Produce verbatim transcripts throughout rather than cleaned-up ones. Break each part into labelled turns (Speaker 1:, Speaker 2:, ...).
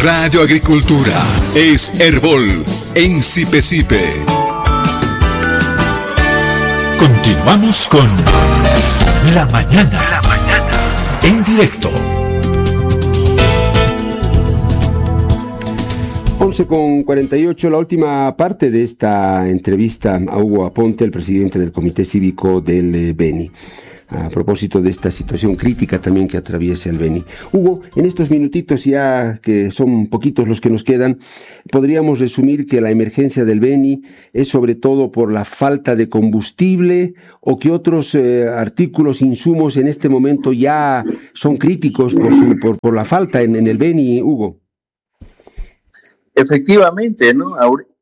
Speaker 1: Radio Agricultura es Herbol en Sipe Sipe. Continuamos con La Mañana, La Mañana en directo.
Speaker 2: once con cuarenta y ocho, la última parte de esta entrevista a Hugo Aponte, el presidente del Comité Cívico del Beni, a propósito de esta situación crítica también que atraviesa el Beni. Hugo, en estos minutitos ya que son poquitos los que nos quedan, podríamos resumir que la emergencia del Beni es sobre todo por la falta de combustible, o que otros eh, artículos, insumos en este momento ya son críticos por, su, por, por la falta en, en el Beni, Hugo.
Speaker 3: Efectivamente, ¿no?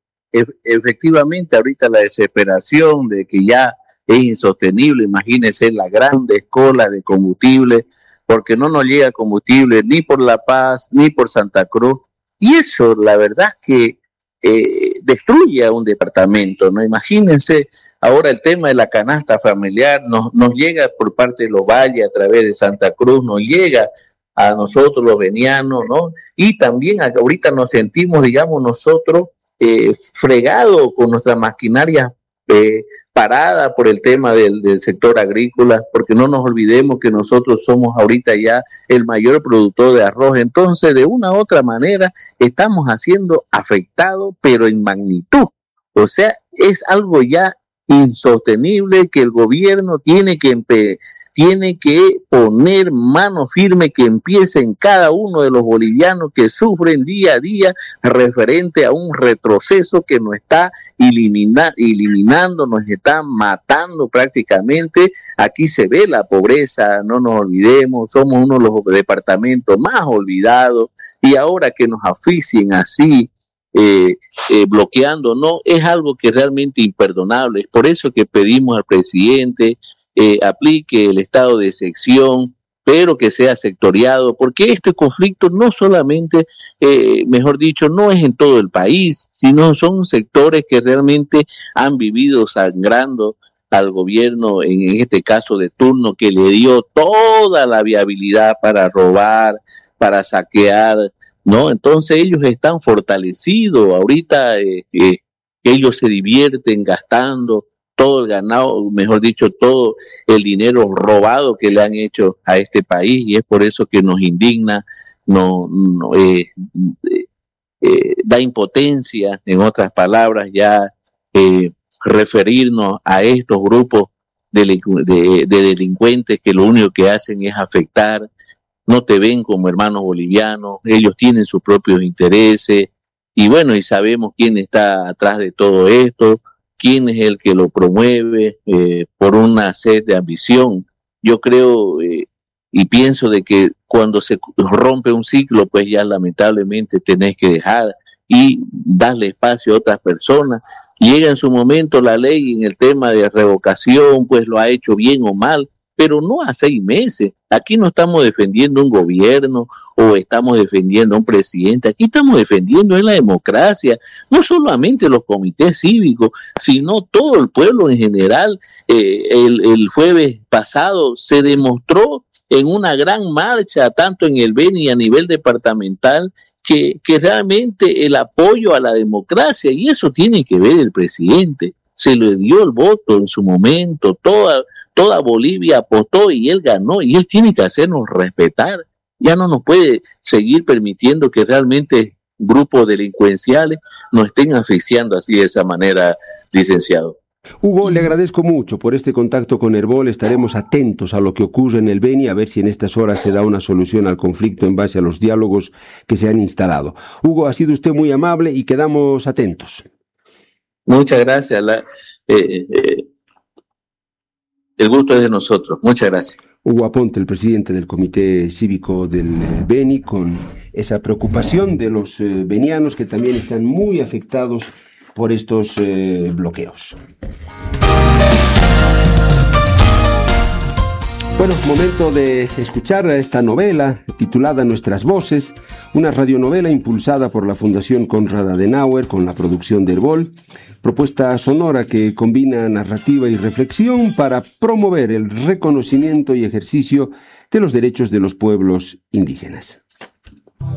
Speaker 3: Efectivamente, ahorita la desesperación de que ya es insostenible, imagínense la grande cola de combustible, porque no nos llega combustible ni por La Paz, ni por Santa Cruz, y eso, la verdad, que eh, destruye a un departamento, ¿no? Imagínense, ahora el tema de la canasta familiar nos, nos llega por parte de los valles a través de Santa Cruz, nos llega a nosotros los venianos, ¿no? Y también ahorita nos sentimos, digamos, nosotros eh, fregados con nuestra maquinaria eh, parada por el tema del, del sector agrícola, porque no nos olvidemos que nosotros somos ahorita ya el mayor productor de arroz. Entonces, de una u otra manera, estamos haciendo afectado, pero en magnitud. O sea, es algo ya insostenible que el gobierno tiene que empezar, tiene que poner mano firme, que empiece en cada uno de los bolivianos que sufren día a día referente a un retroceso que nos está elimina, eliminando, nos está matando prácticamente. Aquí se ve la pobreza, no nos olvidemos, somos uno de los departamentos más olvidados, y ahora que nos asfixien así, Eh, eh, bloqueando, no, es algo que es realmente imperdonable. Es por eso que pedimos al presidente eh, aplique el estado de excepción, pero que sea sectoriado, porque este conflicto no solamente, eh, mejor dicho, no es en todo el país, sino son sectores que realmente han vivido sangrando al gobierno, en este caso de turno, que le dio toda la viabilidad para robar, para saquear, ¿no? Entonces ellos están fortalecidos, ahorita eh, eh, ellos se divierten gastando todo el ganado, mejor dicho, todo el dinero robado que le han hecho a este país, y es por eso que nos indigna, no, no eh, eh, eh, da impotencia, en otras palabras, ya eh, referirnos a estos grupos de, de, de delincuentes que lo único que hacen es afectar. No te ven como hermanos bolivianos, ellos tienen sus propios intereses, y bueno, y sabemos quién está atrás de todo esto, quién es el que lo promueve eh, por una sed de ambición. Yo creo eh, y pienso de que cuando se rompe un ciclo, pues ya lamentablemente tenés que dejar y darle espacio a otras personas. Llega en su momento la ley en el tema de revocación, pues lo ha hecho bien o mal, pero no a seis meses. Aquí no estamos defendiendo un gobierno o estamos defendiendo a un presidente, aquí estamos defendiendo en la democracia, no solamente los comités cívicos, sino todo el pueblo en general. Eh, el, el jueves pasado se demostró en una gran marcha, tanto en el Beni a nivel departamental, que, que realmente el apoyo a la democracia, y eso tiene que ver el presidente, se le dio el voto en su momento, toda Toda Bolivia apostó y él ganó, y él tiene que hacernos respetar. Ya no nos puede seguir permitiendo que realmente grupos delincuenciales nos estén asfixiando así de esa manera, licenciado.
Speaker 2: Hugo, le agradezco mucho por este contacto con Herbol. Estaremos atentos a lo que ocurre en el Beni, a ver si en estas horas se da una solución al conflicto en base a los diálogos que se han instalado. Hugo, ha sido usted muy amable y quedamos atentos.
Speaker 3: Muchas gracias. La, eh, eh, El gusto es de nosotros. Muchas gracias.
Speaker 2: Hugo Aponte, el presidente del Comité Cívico del Beni, con esa preocupación de los eh, benianos que también están muy afectados por estos eh, bloqueos. Bueno, momento de escuchar esta novela titulada Nuestras Voces, una radionovela impulsada por la Fundación Konrad Adenauer con la producción de Herbol, propuesta sonora que combina narrativa y reflexión para promover el reconocimiento y ejercicio de los derechos de los pueblos indígenas.